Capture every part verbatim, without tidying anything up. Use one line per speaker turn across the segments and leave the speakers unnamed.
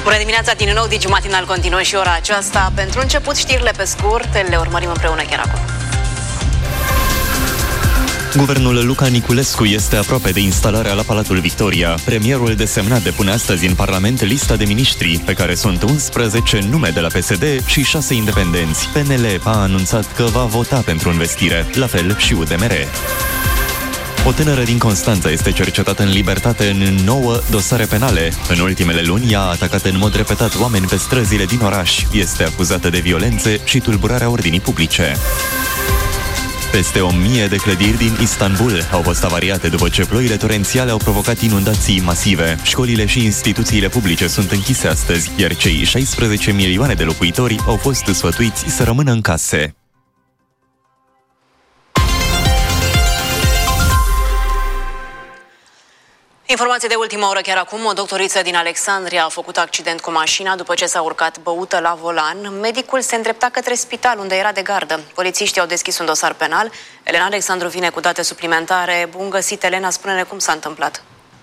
Bună dimineața, din nou Digi Matinal continuă și ora aceasta. Pentru început, știrile pe scurt, le urmărim împreună chiar acum.
Guvernul Luca Niculescu este aproape de instalarea la Palatul Victoria. Premierul desemnat depune astăzi în Parlament lista de miniștri, pe care sunt unsprezece nume de la P S D și șase independenți. P N L a anunțat că va vota pentru învestire, la fel și U D M R. O tânără din Constanța este cercetată în libertate în nouă dosare penale. În ultimele luni, ea a atacat în mod repetat oameni pe străzile din oraș. Este acuzată de violențe și tulburarea ordinii publice. Peste o mie de clădiri din Istanbul au fost avariate după ce ploile torențiale au provocat inundații masive. Școlile și instituțiile publice sunt închise astăzi, iar cei șaisprezece milioane de locuitori au fost sfătuiți să rămână în case.
Informație de ultimă oră chiar acum. O doctoriță din Alexandria a făcut accident cu mașina după ce s-a urcat băută la volan. Medicul se îndrepta către spital unde era de gardă. Polițiștii au deschis un dosar penal. Elena Alexandru vine cu date suplimentare. Bun găsit, Elena, spune-ne cum s-a întâmplat.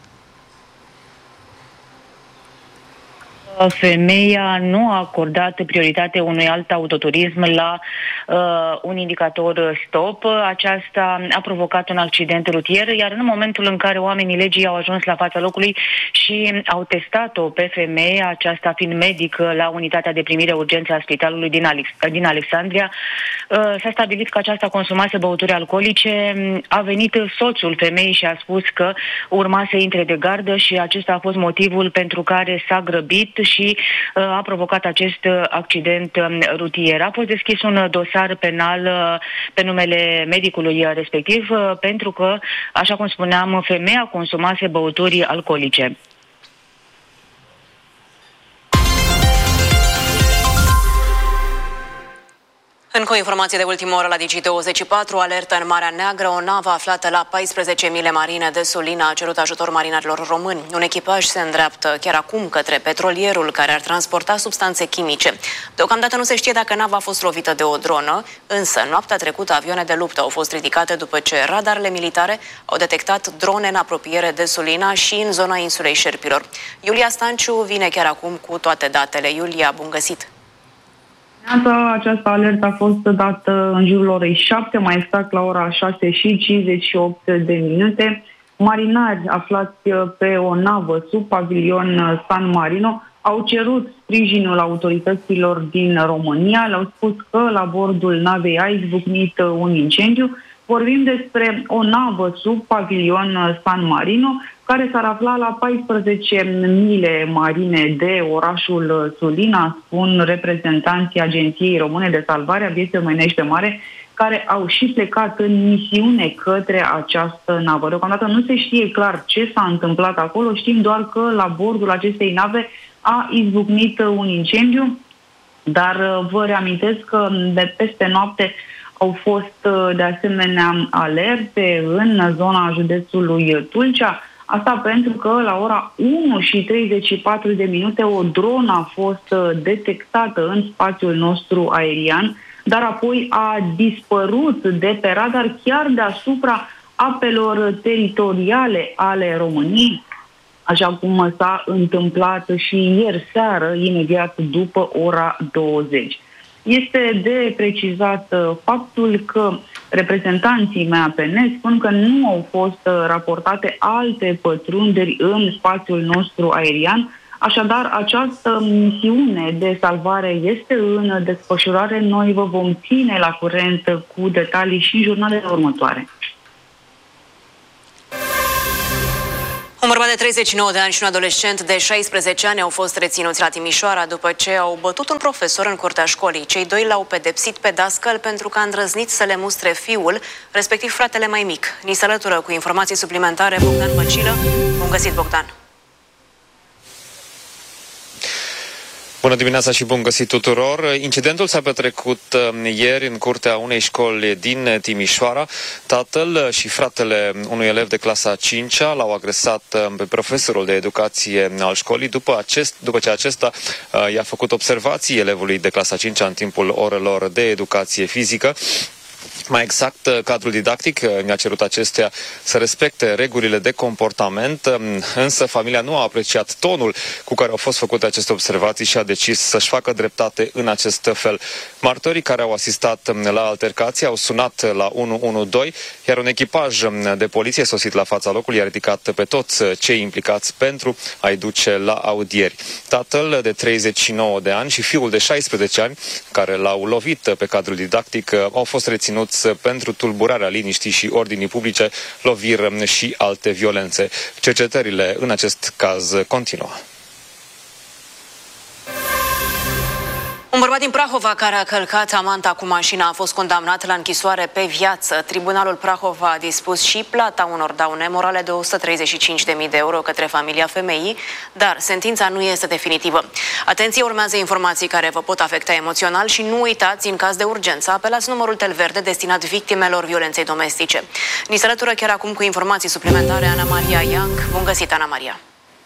Femeia nu a acordat prioritate unui alt autoturism la uh, un indicator stop. Aceasta a provocat un accident rutier, iar în momentul în care oamenii legii au ajuns la fața locului și au testat-o pe femeie, aceasta fiind medic la unitatea de primire urgență a spitalului din, Alex- din Alexandria, uh, s-a stabilit că aceasta consumase băuturi alcoolice. A venit soțul femeii și a spus că urma să intre de gardă și acesta a fost motivul pentru care s-a grăbit și uh, a provocat acest uh, accident uh, rutier. A fost deschis un dosar penal uh, pe numele medicului respectiv uh, pentru că, așa cum spuneam, femeia consumase băuturi alcoolice.
Încă o informație de ultimă oră la Digi douăzeci și patru, alertă în Marea Neagră. O navă aflată la paisprezece mile marine de Sulina a cerut ajutor marinarilor români. Un echipaj se îndreaptă chiar acum către petrolierul care ar transporta substanțe chimice. Deocamdată nu se știe dacă nava a fost lovită de o dronă, însă noaptea trecută avioane de luptă au fost ridicate după ce radarele militare au detectat drone în apropiere de Sulina și în zona insulei Șerpilor. Iulia Stanciu vine chiar acum cu toate datele. Iulia, bun găsit!
Această alertă a fost dată în jurul orei șapte, mai exact la ora șase și cincizeci și opt de minute. Marinari aflați pe o navă sub pavilion San Marino au cerut sprijinul autorităților din România. Le-au spus că la bordul navei a izbucnit un incendiu. Vorbim despre o navă sub pavilion San Marino, care s-ar afla la paisprezece mile marine de orașul Sulina, spun reprezentanții Agenției Române de Salvare a Vieții Omenești pe Mare, care au și plecat în misiune către această navă. Deocamdată nu se știe clar ce s-a întâmplat acolo, știm doar că la bordul acestei nave a izbucnit un incendiu, dar vă reamintesc că de peste noapte au fost de asemenea alerte în zona județului Tulcea. Asta pentru că la ora unu și treizeci și patru de minute o dronă a fost detectată în spațiul nostru aerian, dar apoi a dispărut de pe radar chiar deasupra apelor teritoriale ale României, așa cum s-a întâmplat și ieri seară, imediat după ora douăzeci. Este de precizat faptul că reprezentanții M A P N spun că nu au fost raportate alte pătrunderi în spațiul nostru aerian, așadar această misiune de salvare este în desfășurare. Noi vă vom ține la curent cu detalii și în jurnalele următoare.
Un bărbat de treizeci și nouă de ani și un adolescent de șaisprezece ani au fost reținuți la Timișoara după ce au bătut un profesor în curtea școlii. Cei doi l-au pedepsit pe dascăl pentru că a îndrăznit să le mustre fiul, respectiv fratele mai mic. Ni se alătură cu informații suplimentare Bogdan Băcilă. Bun găsit, Bogdan!
Bună dimineața și bun găsit tuturor! Incidentul s-a petrecut ieri în curtea unei școli din Timișoara. Tatăl și fratele unui elev de clasa a cincea l-au agresat pe profesorul de educație al școlii după, acest, după ce acesta uh, i-a făcut observații elevului de clasa a cincea în timpul orelor de educație fizică. Mai exact, cadrul didactic mi-a cerut acestuia să respecte regulile de comportament, însă familia nu a apreciat tonul cu care au fost făcute aceste observații și a decis să-și facă dreptate în acest fel. Martorii care au asistat la altercații au sunat la unu unu doi, iar un echipaj de poliție sosit la fața locului a ridicat pe toți cei implicați pentru a-i duce la audieri. Tatăl de treizeci și nouă de ani și fiul de șaisprezece ani, care l-au lovit pe cadrul didactic, au fost reținuți pentru tulburarea liniștii și ordinii publice, loviri și alte violențe. Cercetările în acest caz continuă.
Un bărbat din Prahova care a călcat amanta cu mașina a fost condamnat la închisoare pe viață. Tribunalul Prahova a dispus și plata unor daune morale de o sută treizeci și cinci de mii de euro către familia femeii, dar sentința nu este definitivă. Atenție, urmează informații care vă pot afecta emoțional și nu uitați, în caz de urgență, apelați numărul tel verde destinat victimelor violenței domestice. Ni se alătură chiar acum cu informații suplimentare Ana Maria Ianc. Bun găsit, Ana Maria!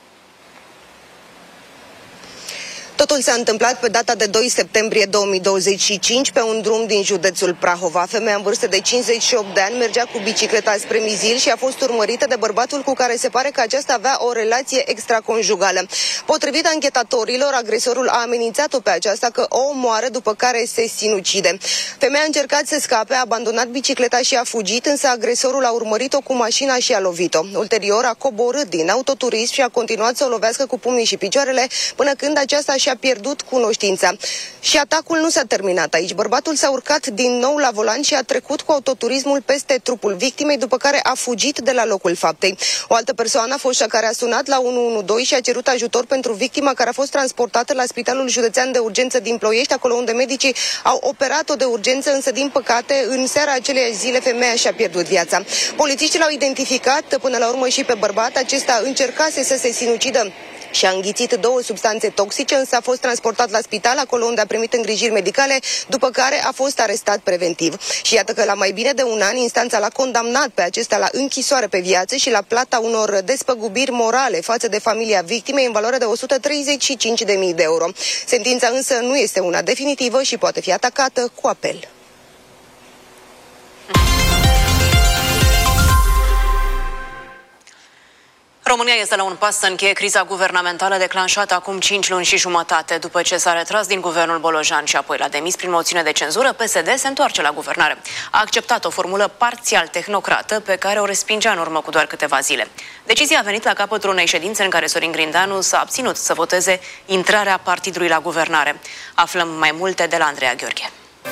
Totul s-a întâmplat pe data de doi septembrie două mii douăzeci și cinci pe un drum din județul Prahova. Femeia în vârstă de cincizeci și opt de ani mergea cu bicicleta spre Mizil și a fost urmărită de bărbatul cu care se pare că aceasta avea o relație extraconjugală. Potrivit anchetatorilor, agresorul a amenințat-o pe aceasta că o omoară, după care se sinucide. Femeia a încercat să scape, a abandonat bicicleta și a fugit, însă agresorul a urmărit-o cu mașina și a lovit-o. Ulterior a coborât din autoturism și a continuat să o lovească cu pumnii și picioarele până când aceasta și-a pierdut cunoștința. Și atacul nu s-a terminat aici. Bărbatul s-a urcat din nou la volan și a trecut cu autoturismul peste trupul victimei, după care a fugit de la locul faptei. O altă persoană a fost cea care a sunat la unu unu doi și a cerut ajutor pentru victima, care a fost transportată la Spitalul Județean de Urgență din Ploiești, acolo unde medicii au operat-o de urgență, însă din păcate în seara aceleiași zile femeia și-a pierdut viața. Polițiștii l-au identificat până la urmă și pe bărbat. Acesta încercase să se sinucidă și a înghițit două substanțe toxice, însă a fost transportat la spital, acolo unde a primit îngrijiri medicale, după care a fost arestat preventiv. Și iată că la mai bine de un an, instanța l-a condamnat pe acesta la închisoare pe viață și la plata unor despăgubiri morale față de familia victimei în valoare de o sută treizeci și cinci de mii de euro. Sentința însă nu este una definitivă și poate fi atacată cu apel.
România este la un pas să încheie criza guvernamentală declanșată acum cinci luni și jumătate. După ce s-a retras din guvernul Bolojan și apoi l-a demis prin moțiune de cenzură, P S D se întoarce la guvernare. A acceptat o formulă parțial tehnocrată pe care o respingea în urmă cu doar câteva zile. Decizia a venit la capătul unei ședințe în care Sorin Grindeanu s-a abținut să voteze intrarea partidului la guvernare. Aflăm mai multe de la Andreea Gheorghe.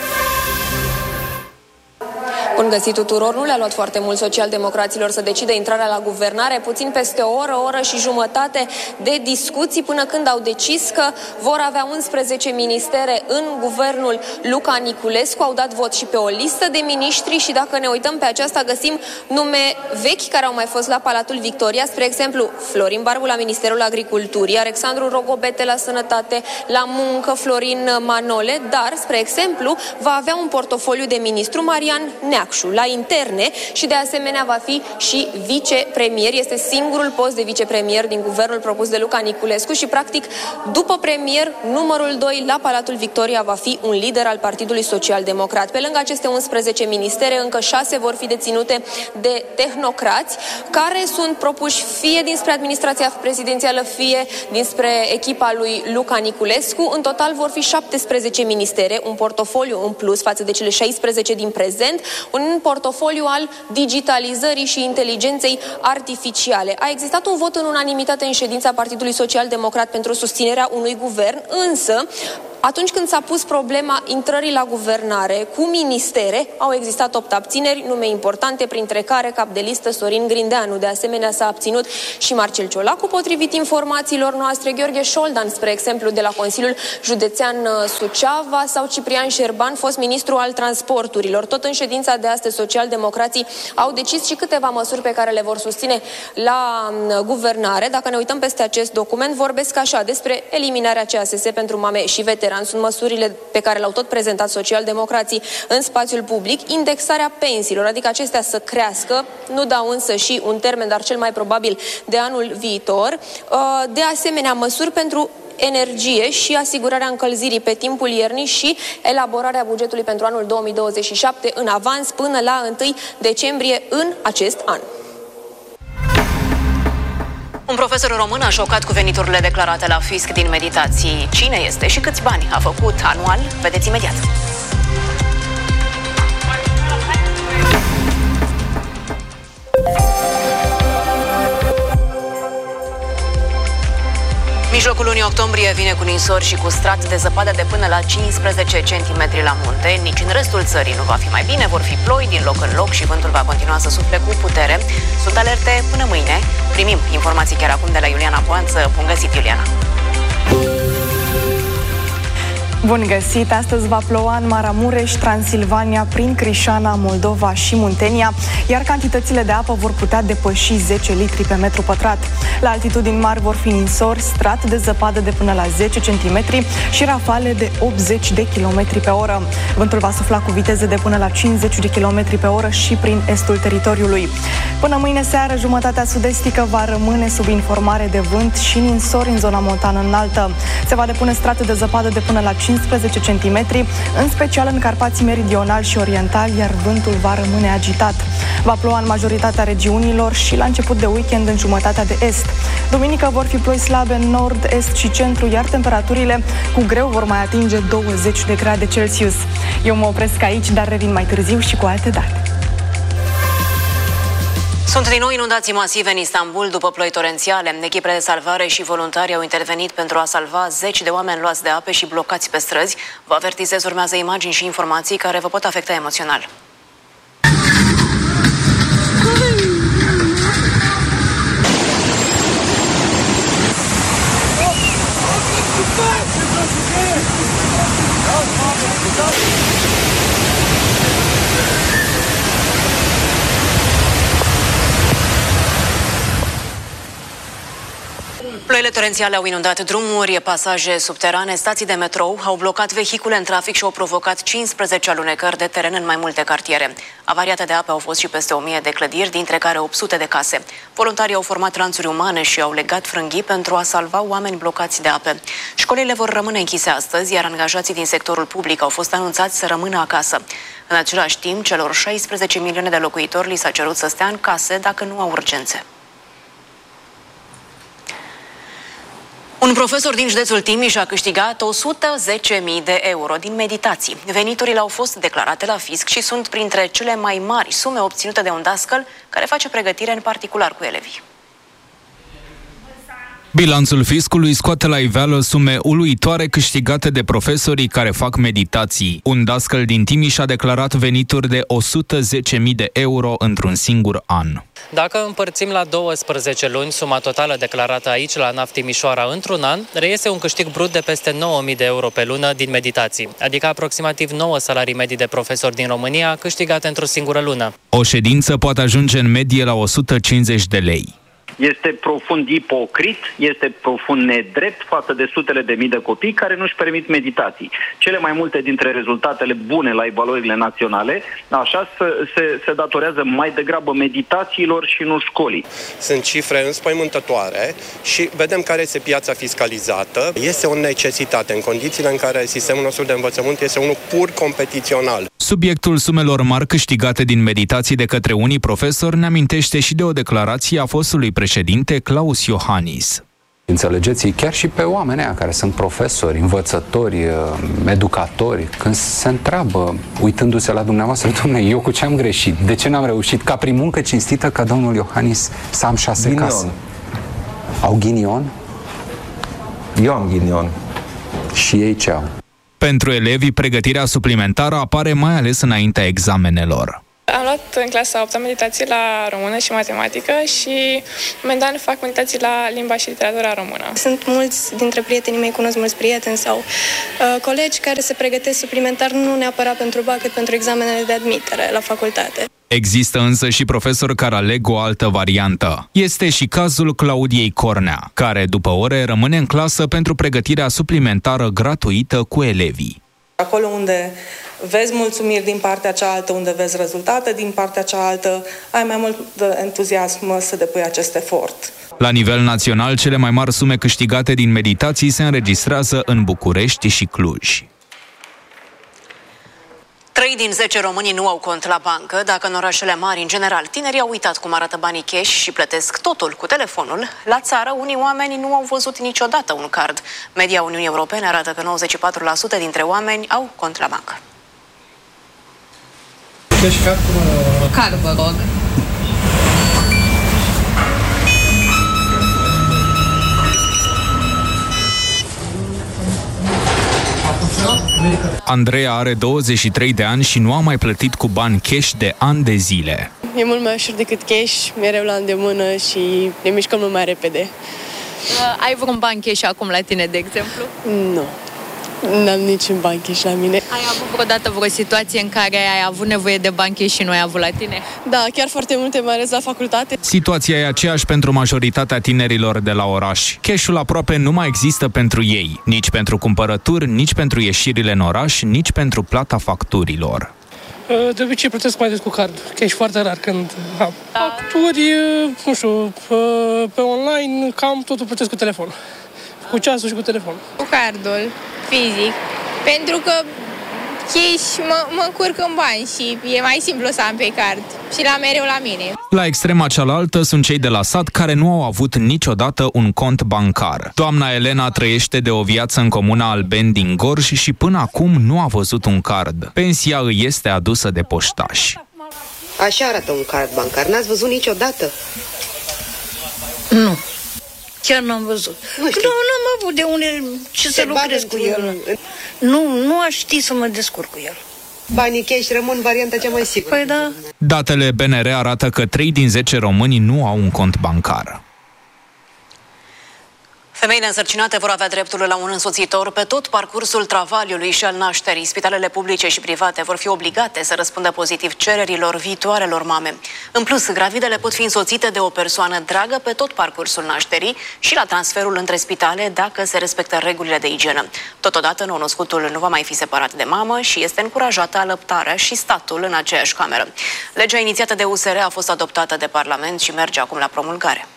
Bun găsit tuturor, nu le-a luat foarte mult socialdemocraților să decide intrarea la guvernare, puțin peste o oră, o oră și jumătate de discuții până când au decis că vor avea unsprezece ministere în guvernul Luca Niculescu. Au dat vot și pe o listă de miniștri și dacă ne uităm pe aceasta găsim nume vechi care au mai fost la Palatul Victoria, spre exemplu Florin Barbu la Ministerul Agriculturii, Alexandru Rogobete la Sănătate, la Muncă Florin Manole, dar, spre exemplu, va avea un portofoliu de ministru Marian Neacșu la interne și de asemenea va fi și vicepremier. Este singurul post de vicepremier din guvernul propus de Luca Niculescu și practic după premier, numărul doi la Palatul Victoria va fi un lider al Partidului Social Democrat. Pe lângă aceste unsprezece ministere, încă șase vor fi deținute de tehnocrați care sunt propuși fie dinspre administrația prezidențială, fie dinspre echipa lui Luca Niculescu. În total vor fi șaptesprezece ministere, un portofoliu în plus față de cele șaisprezece din prezent, un portofoliu al digitalizării și inteligenței artificiale. A existat un vot în unanimitate în ședința Partidului Social Democrat pentru susținerea unui guvern, însă atunci când s-a pus problema intrării la guvernare cu ministere, au existat opt abțineri, nume importante, printre care cap de listă Sorin Grindeanu. De asemenea, s-a abținut și Marcel Ciolacu, potrivit informațiilor noastre, Gheorghe Șoldan, spre exemplu, de la Consiliul Județean Suceava, sau Ciprian Șerban, fost ministru al transporturilor. Tot în ședința de astăzi, socialdemocrații au decis și câteva măsuri pe care le vor susține la guvernare. Dacă ne uităm peste acest document, vorbesc așa despre eliminarea C A S S pentru mame și veterani. Sunt măsurile pe care le-au tot prezentat socialdemocrații în spațiul public, indexarea pensiilor, adică acestea să crească, nu dau însă și un termen, dar cel mai probabil de anul viitor. De asemenea, măsuri pentru energie și asigurarea încălzirii pe timpul iernii și elaborarea bugetului pentru anul două mii douăzeci și șapte în avans până la întâi decembrie în acest an.
Un profesor român a șocat cu veniturile declarate la fisc din meditații. Cine este și câți bani a făcut anual? Vedeți imediat. Mijlocul lunii octombrie vine cu ninsori și cu strat de zăpadă de până la cincisprezece centimetri la munte. Nici în restul țării nu va fi mai bine, vor fi ploi din loc în loc și vântul va continua să sufle cu putere. Sunt alerte până mâine. Primim informații chiar acum de la Iuliana Poanță. Bun găsit, Iuliana!
Bun găsit! Astăzi va ploua în Maramureș, Transilvania, prin Crișana, Moldova și Muntenia, iar cantitățile de apă vor putea depăși zece litri pe metru pătrat. La altitudini mari vor fi ninsori, strat de zăpadă de până la zece centimetri și rafale de optzeci de kilometri pe oră. Vântul va sufla cu viteze de până la cincizeci de kilometri pe oră și prin estul teritoriului. Până mâine seară, jumătatea sud-estică va rămâne sub informare de vânt și ninsori în zona montană înaltă. Se va depune strate de zăpadă de până la cincisprezece centimetri, în special în Carpații meridionali și orientali, iar vântul va rămâne agitat. Va ploua în majoritatea regiunilor și la început de weekend în jumătatea de est. Duminică vor fi ploi slabe în nord, est și centru, iar temperaturile cu greu vor mai atinge douăzeci de grade Celsius. Eu mă opresc aici, dar revin mai târziu și cu alte date.
Sunt din nou inundații masive în Istanbul după ploi torențiale. Echipele de salvare și voluntari au intervenit pentru a salva zeci de oameni luați de ape și blocați pe străzi. Vă avertizez, urmează imagini și informații care vă pot afecta emoțional. Ploile torențiale au inundat drumuri, pasaje subterane, stații de metrou, au blocat vehicule în trafic și au provocat cincisprezece alunecări de teren în mai multe cartiere. Avariate de apă au fost și peste o mie de clădiri, dintre care opt sute de case. Voluntarii au format lanțuri umane și au legat frânghii pentru a salva oameni blocați de ape. Școlile vor rămâne închise astăzi, iar angajații din sectorul public au fost anunțați să rămână acasă. În același timp, celor șaisprezece milioane de locuitori li s-a cerut să stea în case dacă nu au urgențe. Un profesor din județul Timiș a câștigat o sută zece mii de euro din meditații. Veniturile au fost declarate la fisc și sunt printre cele mai mari sume obținute de un dascăl care face pregătire în particular cu elevii.
Bilanțul fiscului scoate la iveală sume uluitoare câștigate de profesorii care fac meditații. Un dascăl din Timiș a declarat venituri de o sută zece mii de euro într-un singur an.
Dacă împărțim la douăsprezece luni suma totală declarată aici la ANAF Timișoara într-un an, reiese un câștig brut de peste nouă mii de euro pe lună din meditații, adică aproximativ nouă salarii medii de profesori din România câștigate într-o singură lună.
O ședință poate ajunge în medie la o sută cincizeci de lei.
Este profund ipocrit, este profund nedrept față de sutele de mii de copii care nu-și permit meditații. Cele mai multe dintre rezultatele bune la evaluările naționale, așa, se, se, se datorează mai degrabă meditațiilor și nu școlii.
Sunt cifre înspăimântătoare și vedem care este piața fiscalizată. Este o necesitate în condițiile în care sistemul nostru de învățământ este unul pur competițional.
Subiectul sumelor mari câștigate din meditații de către unii profesori ne amintește și de o declarație a fostului președinte Claus Iohannis.
Înțelegeți, chiar și pe oamenii aia care sunt profesori, învățători, educatori, când se întreabă, uitându-se la dumneavoastră, dom'le, eu cu ce am greșit? De ce n-am reușit ca prin muncă cinstită ca domnul Iohannis să am șase ghinion. Case? Au ghinion?
Eu am ghinion.
Și ei ce au?
Pentru elevii, pregătirea suplimentară apare mai ales înaintea examenelor.
Am luat în clasa a opta meditații la română și matematică și momentan fac meditații la limba și literatura română.
Sunt mulți dintre prietenii mei, cunosc mulți prieteni sau uh, colegi care se pregătesc suplimentar nu neapărat pentru B A C, cât pentru examenele de admitere la facultate.
Există însă și profesori care aleg o altă variantă. Este și cazul Claudiei Cornea, care după ore rămâne în clasă pentru pregătirea suplimentară gratuită cu elevii.
Acolo unde vezi mulțumiri din partea cealaltă, unde vezi rezultate din partea cealaltă, ai mai mult entuziasm să depui acest efort.
La nivel național, cele mai mari sume câștigate din meditații se înregistrează în București și Cluj.
trei din zece români nu au cont la bancă. Dacă în orașele mari, în general, tinerii au uitat cum arată banii cash și plătesc totul cu telefonul, la țară unii oameni nu au văzut niciodată un card. Media Uniunii Europene arată că nouăzeci și patru la sută dintre oameni au cont la bancă.
Cash card? Card, vă rog.
Andreea are douăzeci și trei de ani și nu a mai plătit cu bani cash de ani de zile.
E mult mai ușor decât cash, mereu la îndemână și ne mișcăm mult mai repede.
Uh, ai vreun ban cash acum la tine, de exemplu?
Nu. N-am niciun ban cash la mine.
Ai avut vreodată vreo situație în care ai avut nevoie de ban cash și nu ai avut la tine?
Da, chiar foarte multe, mai ales la facultate.
Situația e aceeași pentru majoritatea tinerilor de la oraș. Cash-ul aproape nu mai există pentru ei, nici pentru cumpărături, nici pentru ieșirile în oraș, nici pentru plata facturilor.
De obicei plătesc mai des cu card. Cash foarte rar când am. Facturi, nu știu, pe online cam totul plătesc cu telefon. Cu ceasul și cu telefon.
Cu cardul, fizic. Pentru că cash mă, mă încurc în bani și e mai simplu să am pe card. Și la mereu la mine.
La extrema cealaltă sunt cei de la sat care nu au avut niciodată un cont bancar. Doamna Elena trăiește de o viață în comuna Albeni din Gorj și până acum nu a văzut un card. Pensia îi este adusă de poștași.
Așa arată un card bancar. N-ați văzut niciodată?
Nu. Chiar n-am văzut. Nu, nu am avut de unde ce să lucrez cu el. Nu, nu aș ști să mă descurc cu el.
Banii cash rămân varianta cea mai sigură.
Păi da.
Datele B N R arată că trei din zece români nu au un cont bancar.
Femeile însărcinate vor avea dreptul la un însoțitor pe tot parcursul travaliului și al nașterii. Spitalele publice și private vor fi obligate să răspundă pozitiv cererilor viitoarelor mame. În plus, gravidele pot fi însoțite de o persoană dragă pe tot parcursul nașterii și la transferul între spitale dacă se respectă regulile de igienă. Totodată, nou-născutul nu va mai fi separat de mamă și este încurajată alăptarea și statul în aceeași cameră. Legea inițiată de U S R a fost adoptată de Parlament și merge acum la promulgare.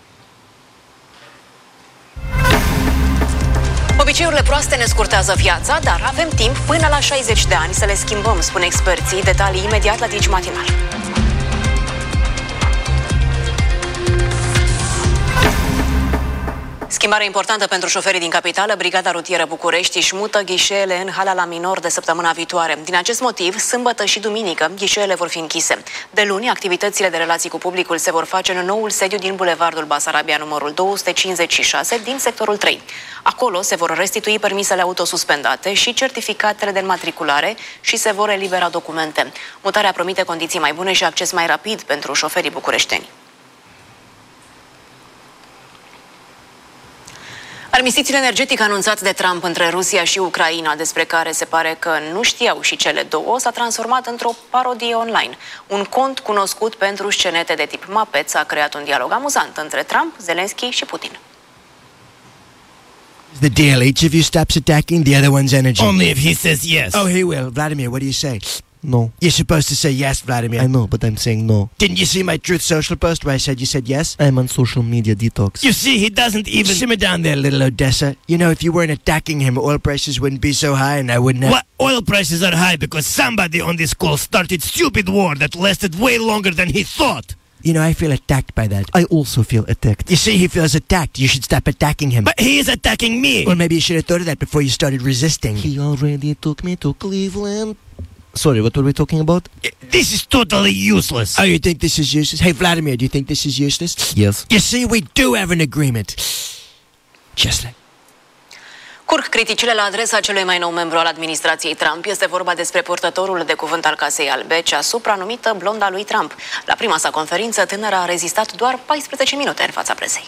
Obiceiurile proaste ne scurtează viața, dar avem timp până la șaizeci de ani să le schimbăm, spun experții. Detalii imediat la Digi Matinal. Schimbare importantă pentru șoferii din capitală. Brigada Rutieră București își mută ghișeele în hala la minor de săptămâna viitoare. Din acest motiv, sâmbătă și duminică, ghișeele vor fi închise. De luni, activitățile de relații cu publicul se vor face în noul sediu din Bulevardul Basarabia, numărul două sute cincizeci și șase, din sectorul trei. Acolo se vor restitui permisele autosuspendate și certificatele de înmatriculare și se vor elibera documente. Mutarea promite condiții mai bune și acces mai rapid pentru șoferii bucureșteni. Armistițiul energetic anunțat de Trump între Rusia și Ucraina, despre care se pare că nu știau și cele două, s-a transformat într-o parodie online. Un cont cunoscut pentru scenete de tip Muppets a creat un dialog amuzant între Trump, Zelensky și Putin.
The deal, each of you stops attacking the other one's energy.
Only if he says yes.
Oh, he will. Vladimir, what do you say?
No.
You're supposed to say yes, Vladimir.
I know, but I'm saying no.
Didn't you see my Truth Social post where I said you said yes?
I'm on social media detox.
You see, he doesn't even... Simmer down there, little Odessa. You know, if you weren't attacking him, oil prices wouldn't be so high and I wouldn't have...
What? Oil prices are high because somebody on this call started stupid war that lasted way longer than he thought.
You know, I feel attacked by that.
I also feel attacked.
You see, he feels attacked. You should stop attacking him.
But he is attacking me!
Well, maybe you should have thought of that before you started resisting.
He already took me to Cleveland. Sorry, what were we talking about?
This is totally useless. Oh, you think this is useless? Hey, Vladimir, do you think this is useless?
Yes.
You see, we do have an agreement. Just like...
Curg criticile la adresa celui mai nou membru al administrației Trump. Este vorba despre purtătorul de cuvânt al Casei Albe, cea supranumită blonda lui Trump. La prima sa conferință, tânăra a rezistat doar paisprezece minute în fața presei.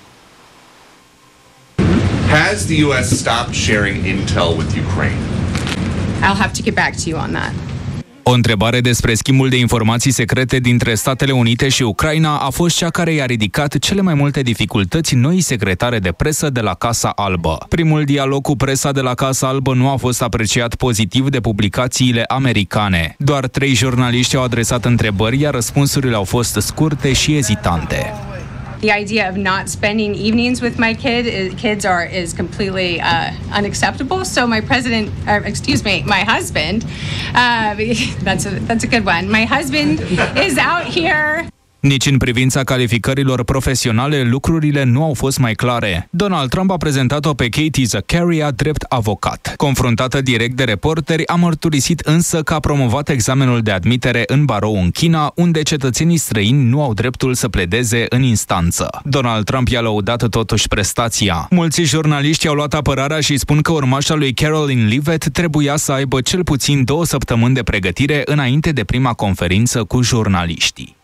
Has the U S stopped sharing intel with Ukraine?
I'll have to get back to you on that.
O întrebare despre schimbul de informații secrete dintre Statele Unite și Ucraina a fost cea care i-a ridicat cele mai multe dificultăți noii secretare de presă de la Casa Albă. Primul dialog cu presa de la Casa Albă nu a fost apreciat pozitiv de publicațiile americane. Doar trei jurnaliști au adresat întrebări, iar răspunsurile au fost scurte și ezitante.
The idea of not spending evenings with my kid, kids are is completely uh, unacceptable. So my president, or excuse me, my husband, uh, that's a that's a good one. My husband is out here.
Nici în privința calificărilor profesionale, lucrurile nu au fost mai clare. Donald Trump a prezentat-o pe Katie Zakaria drept avocat. Confruntată direct de reporteri, a mărturisit însă că a promovat examenul de admitere în barou în China, unde cetățenii străini nu au dreptul să pledeze în instanță. Donald Trump i-a lăudat totuși prestația. Mulți jurnaliști au luat apărarea și spun că urmașa lui Caroline Leavitt trebuia să aibă cel puțin două săptămâni de pregătire înainte de prima conferință cu jurnaliștii.